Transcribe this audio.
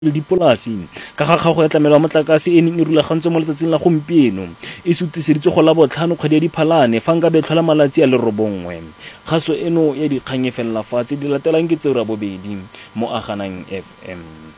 le dipolasi ka ga kgago ya tlamelo ya motlakase e neng e rulagantswe mo letsatsing la gompieno e sutiseditswe go la botlhano kgwedi ya Diphalane fa nka betlhola malatsi a le 9. Kgaso eno ya dikgang e felela fatshe di latelang ke tseo ra bobedi mo Aganang FM.